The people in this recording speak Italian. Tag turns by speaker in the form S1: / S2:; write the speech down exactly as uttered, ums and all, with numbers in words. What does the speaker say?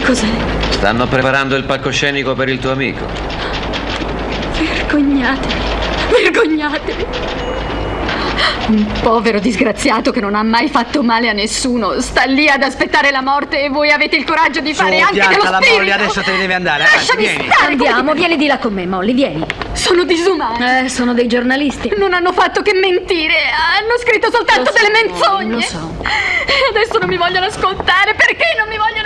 S1: cos'è?
S2: Stanno preparando il palcoscenico per il tuo amico.
S1: Vergognatevi, vergognatevi. Un povero disgraziato che non ha mai fatto male a nessuno sta lì ad aspettare la morte e voi avete il coraggio di fare
S3: Su,
S1: anche dello
S3: pianta la
S1: spirito.
S3: Molly, adesso te ne devi andare.
S1: Lasciami
S3: Avanti, vieni.
S1: stare.
S4: Andiamo, vieni di là con me, Molly, vieni.
S1: Sono disumani.
S4: Eh, sono dei giornalisti.
S1: Non hanno fatto che mentire, hanno scritto soltanto
S4: Lo so,
S1: delle menzogne.
S4: lo so.
S1: E adesso non mi vogliono ascoltare. Perché non mi vogliono